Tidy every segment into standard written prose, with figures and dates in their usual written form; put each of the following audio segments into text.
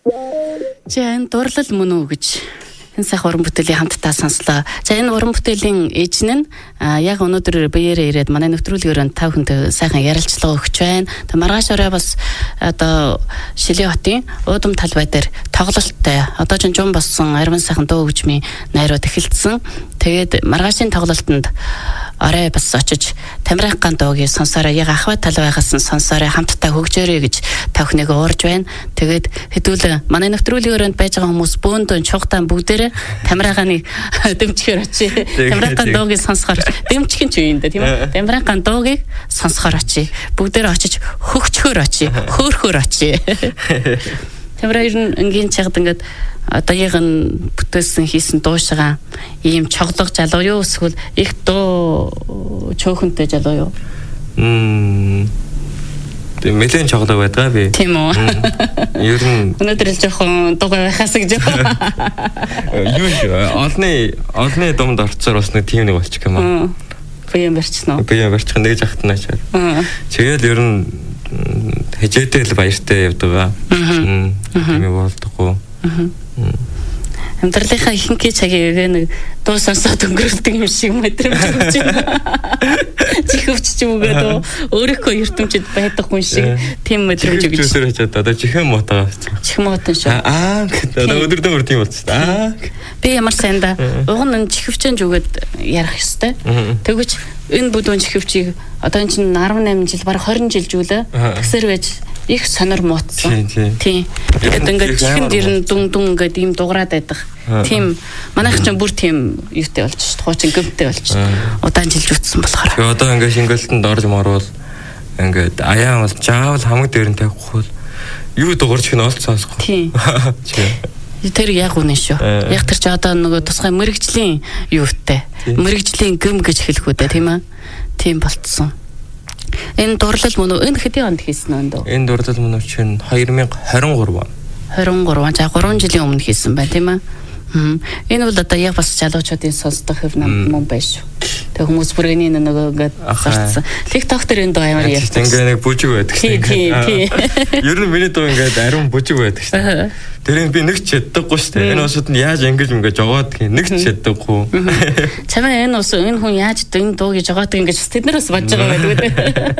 За энэ дурлал мөн үү гэж энэ сайхан уран бүтээлийн хамтдаа сонслоо. За энэ уран бүтээлийн эзэн нь яг өнөөдөр биеэрээ ирээд манай нэвтрүүлгээр тав хүнтэй сайхан ярилцлага өгч байна. Тэг маргааш орой бас одоо Шилийн хотын Уудам талбай дээр тоглолттой. Одоо ч жум болсон арван сайхан дуу хөгжмийн найрууд эхэлсэн. Тэгээд маргаашийн тоглолтод орой бас очиж Тамирын дуугийг сонсороо яг ахвай талбайгаас нь сонсороо хамтдаа хөгжөөрэй гэж тавхныг уурж байна. Тэгээд хэдүүл манай нэвтрүүлгээр байж байгаа хүмүүс бөөндөн чухтан бүгдээрээ Тамирын дэмжгээр очие. Тамирын дуугийг сонсохоор дэмжих нь ч юм дээ тийм үү? Тамирын дуугийг сонсохоор очие. Бүгдээрээ очиж хөгжөхөөр очие. Хөөхөөр очие. Тамирын энгийн чагд ингээд одоо яг нь бүтээсэн хийсэн дуушгаа ийм чоглог залуу юу эсвэл их дуу чөөхөнтэй залуу юу? Мэдэн чоглог байдгаа би. Тийм үү. Ер нь өнөөдөр л жоохон дугуй байхаас гэж. Юу олны думд орцоор бас нэг тийм нэг болчих юм аа. Бие барьчихна уу? Бие барьчих нэг жахт наачаад. Тэгээд ер нь хижээтэй л баяртай явдаг. Тийм болдгоо. Амьдралынхаа ихэнх цагийг нэг дуу сонсоод өнгөрүүлдэг юм шиг мэдрэмж өгч байна. Чихвч ч юм уу өөрийнхөө ертөнцид байдаг хүн шиг тийм мэдрэмж өгч. Чихвчээр хачаад одоо чихэн мотоо. Чихэн мотон шүү. Одоо өдөр тийм болчихсон. Би ямар сайнда уг нь чихвчэн зүгээд ярих ёстой. Тэгвч энэ бүдүүн чихвчийг одоо энэ чинь 18 жил бараг 20 жил жүүлээ. Тэгсэр байж их сонор муутсан. Тийм. Тэгээд ингээд чихэнд ирэн дүн ингээд ийм дуграад байдаг. Тийм. Манайх ч бүр тийм юутэй болж шүү. Хуучин гэмтэй болж. Удаан жилж үтсэн болохоор. Тэгээ одоо ингээд шингэлтэнд орж марвал ингээд аяа бол жаавал хамаг дээр нь тавихгүй юу дуурч гэн олцсоосгүй. Тийм. Тэр яг үнэн шүү. Яг тэр чи одоо нөгөө тусгай мэрэгжлийн юутай. Мэрэгжлийн гэм гэж хэлэх үү тийм ээ. Тийм болцсон. Энэ дурлал мөн энэ хэдийн онд хийсэн вэ? Энэ дурлал мөн чинь 2023 он. 23 за 3 жилийн өмнө хийсэн байна тийм ээ. Энэ бол одоо яг бас залуучуудын сонсдог хэв нам мөн байна шүү. Тэг хүмүүс бүргэний нөгөө ингээд зарцсан. TikTok дээр энэ дуу амар ярьдаг. Ингээ нэг бүжиг байдаг шүү. Тийм. Ер нь миний дуу ингээд ариун бүжиг байдаг шүү. Тэрийг би нэг ч яддаггүй шүү дээ. Энэ усуд нь яаж ингэж жогоод гэх нэг ч яддаггүй. Чамаа энэ хүн яаж энэ дууг жогоод ингэж тэд нар бас бодож байгаа байдаг үү?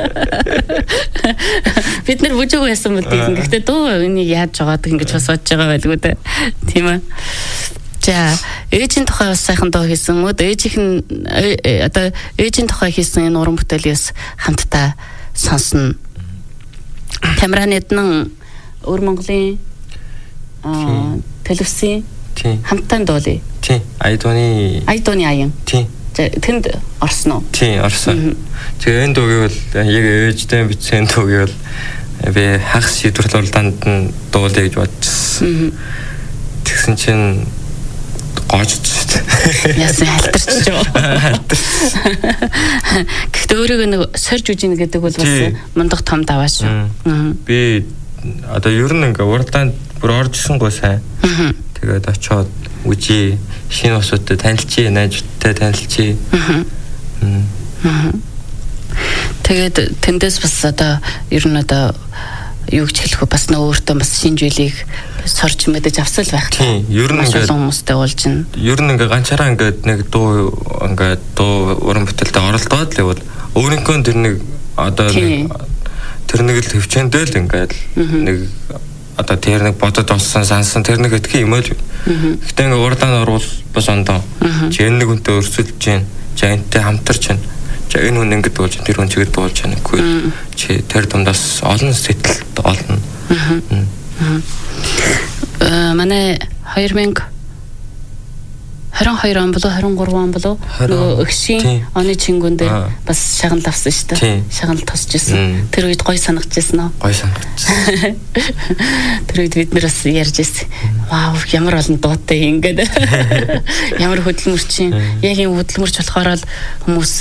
Бид нар бүжиг байсан мэт юм. Гэхдээ дуу энийг яаж жогоод ингэж бас бодож байгаа байдаг үү? Тийм ээ. За ээжийн тухай бас сайхан дуу хийсэн мөд ээжийн одоо ээжийн тухай хийсэн энэ уран бүтээлээс хамтдаа сонсно. Тамирын өр Монголын телевизийн хамтдаа дуулъя. Тийм. Айдууны аян. Тийм. Тэнд орсон уу? Тийм, орсон. Тэгээ энэ дуугийг бол яг ээжтэй бичсэн дуугийг бол би хагас шийдвэрлэлд нь дуулъя гэж бодчихсон. Тэгсэн чинь гоожчихсон. Яасан халтарч жоо. Гэхдээ өөрийгөө нэг сорж үжин гэдэг бол бас мундаг том даваа шүү. Би одоо ер нь ингээ уралдаанд бүр орж ирсэнгүй сайн. Тэгээд очиод үжи шинэ усуудтай танилцъя, найзуудтай танилцъя. Тэгээд тэндээс бас одоо ер нь одоо юу гэж хэлэх вэ? Бас нөө өөртөө бас шинж үйлийг сорж мэдэж авсал байх. Тийм. Ер нь ингээд хүмүүстэй уулзна. Ер нь ингээ ганцаараа ингээд нэг дуу уран бүтээлтэй оролдоод л явал өөрийнхөө тэр нэг одоо тэр нэг л хөвчөндөө л ингээд нэг одоо тэр нэг бодод олсон сансан тэр нэг этгэ юм л. Гэхдээ ингээ урдаан орвол бас ондоо. Чи энэ нэг хүнтэй өрсөлдөж जैन. Жантай хамтарч байна. За энэ хүн ингэж болж тэр хүн чигээр болж байна гэхгүй. Чи тэр дундаас олон сэтгэлд олно. Манай 2022 он болоо 23 он болоо нөгөө өгшийн оны чингүн дээр бас шагнал авсан шүү дээ. Шагнал тосч ирсэн. Тэр үед гой санагдчихсан уу? Гой санагдчихсан. Тэр үед бид нар бас ярьж ирсэн. Вау, ямар олон дуутай ингээд. Ямар хөдөлмөрчин. Яг юм хөдөлмөрч болохоор л хүмүүс